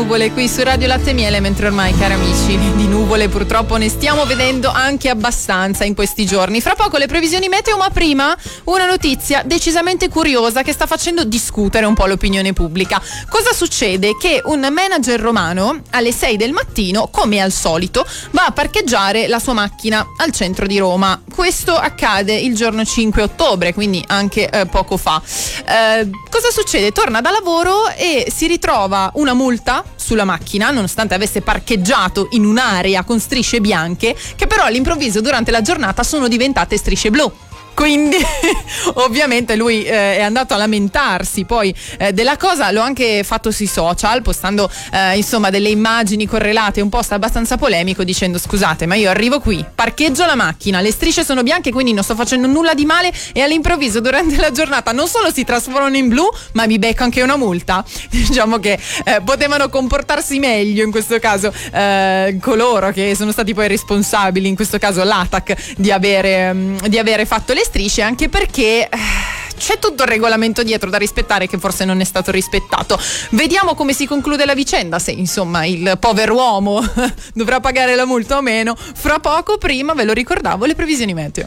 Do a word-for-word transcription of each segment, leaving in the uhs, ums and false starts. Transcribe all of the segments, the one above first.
Nuvole qui su Radio Latte e Miele, mentre ormai, cari amici, di nuvole purtroppo ne stiamo vedendo anche abbastanza in questi giorni. Fra poco le previsioni meteo, ma prima una notizia decisamente curiosa che sta facendo discutere un po' l'opinione pubblica. Cosa succede? Che un manager romano alle sei del mattino, come al solito, va a parcheggiare la sua macchina al centro di Roma. Questo accade il giorno cinque ottobre, quindi anche eh, poco fa. Eh, cosa succede? Torna da lavoro e si ritrova una multa sulla macchina, nonostante avesse parcheggiato in un'area con strisce bianche, che però all'improvviso durante la giornata sono diventate strisce blu. Quindi ovviamente lui eh, è andato a lamentarsi poi eh, della cosa, l'ho anche fatto sui social postando eh, insomma delle immagini correlate, un post abbastanza polemico dicendo: scusate, ma io arrivo qui, parcheggio la macchina, le strisce sono bianche, quindi non sto facendo nulla di male, e all'improvviso durante la giornata non solo si trasformano in blu, ma mi becco anche una multa. Diciamo che eh, potevano comportarsi meglio in questo caso eh, coloro che sono stati poi responsabili, in questo caso l'A T A C, di avere, mh, di avere fatto le strisce, anche perché c'è tutto il regolamento dietro da rispettare che forse non è stato rispettato. Vediamo come si conclude la vicenda, se insomma il povero uomo dovrà pagare la multa o meno. Fra poco, prima ve lo ricordavo, le previsioni meteo.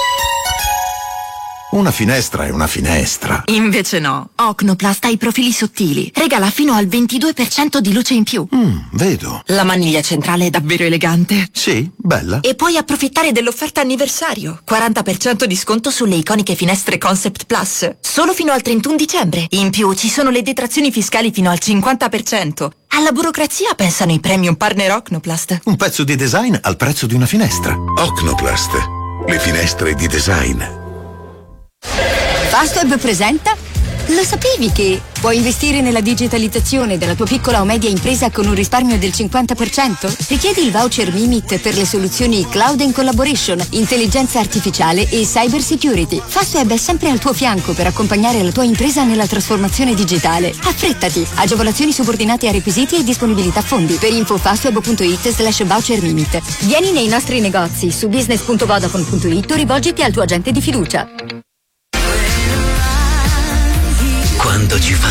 Una finestra è una finestra. Invece no. Ocnoplast ha i profili sottili. Regala fino al ventidue per cento di luce in più. Mm, vedo. La maniglia centrale è davvero elegante. Sì, bella. E puoi approfittare dell'offerta anniversario. quaranta per cento di sconto sulle iconiche finestre Concept Plus. Solo fino al trentuno dicembre. In più ci sono le detrazioni fiscali fino al cinquanta per cento. Alla burocrazia pensano i premium partner Ocnoplast. Un pezzo di design al prezzo di una finestra. Ocnoplast. Le finestre di design. Fastweb presenta. Lo sapevi che puoi investire nella digitalizzazione della tua piccola o media impresa con un risparmio del cinquanta per cento? Richiedi il voucher Mimit per le soluzioni Cloud and Collaboration, intelligenza artificiale e cyber security. Fastweb è sempre al tuo fianco per accompagnare la tua impresa nella trasformazione digitale. Affrettati! Agevolazioni subordinate a requisiti e disponibilità fondi. Per info fastweb.it slash voucher Mimit. Vieni nei nostri negozi su business punto vodafone punto it o rivolgiti al tuo agente di fiducia. Quando ci fa